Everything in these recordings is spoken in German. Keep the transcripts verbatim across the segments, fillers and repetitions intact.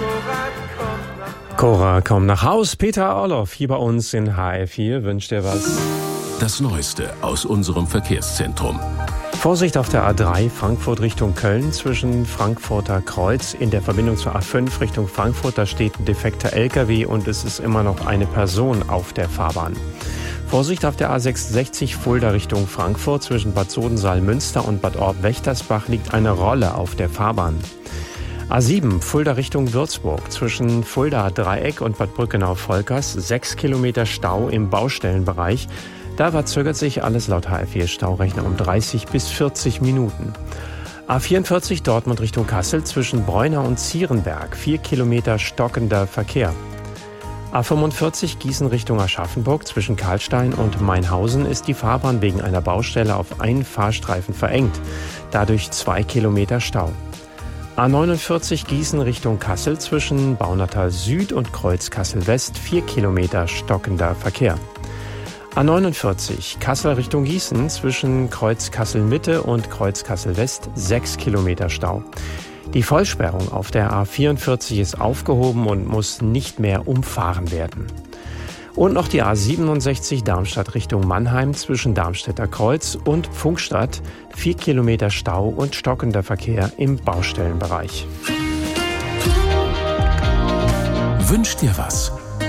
Cora, komm nach Haus. Peter Orloff hier bei uns in H R vier wünscht dir was. Das Neueste aus unserem Verkehrszentrum. Vorsicht auf der A drei Frankfurt Richtung Köln zwischen Frankfurter Kreuz. In der Verbindung zur A fünf Richtung Frankfurt, da steht ein defekter L K W und es ist immer noch eine Person auf der Fahrbahn. Vorsicht auf der A sechsundsechzig Fulda Richtung Frankfurt zwischen Bad Sodensaal-Münster und Bad Orb-Wächtersbach liegt eine Rolle auf der Fahrbahn. A sieben Fulda Richtung Würzburg zwischen Fulda Dreieck und Bad Brückenau-Volkers sechs Kilometer Stau im Baustellenbereich. Da verzögert sich alles laut H R vier Staurechner um dreißig bis vierzig Minuten. A vierundvierzig Dortmund Richtung Kassel zwischen Bräunau und Zierenberg vier Kilometer stockender Verkehr. A fünfundvierzig Gießen Richtung Aschaffenburg zwischen Karlstein und Mainhausen ist die Fahrbahn wegen einer Baustelle auf einen Fahrstreifen verengt. Dadurch zwei Kilometer Stau. A neunundvierzig Gießen Richtung Kassel zwischen Baunatal Süd und Kreuz Kassel West vier Kilometer stockender Verkehr. A neunundvierzig Kassel Richtung Gießen zwischen Kreuz Kassel Mitte und Kreuz Kassel West sechs Kilometer Stau. Die Vollsperrung auf der A vierundvierzig ist aufgehoben und muss nicht mehr umfahren werden. Und noch die A siebenundsechzig Darmstadt Richtung Mannheim zwischen Darmstädter Kreuz und Pfungstadt vier Kilometer Stau und stockender Verkehr im Baustellenbereich. Wünsch dir was?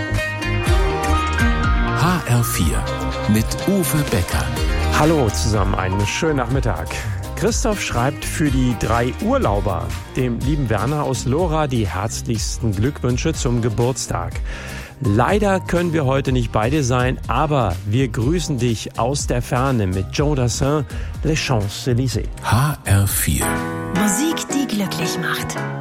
H R vier mit Uwe Becker. Hallo zusammen, einen schönen Nachmittag. Christoph schreibt für die drei Urlauber, dem lieben Werner aus Lora, die herzlichsten Glückwünsche zum Geburtstag. Leider können wir heute nicht beide sein, aber wir grüßen dich aus der Ferne mit Joe Dassin, Les Champs-Élysées. H R vier. Musik, die glücklich macht.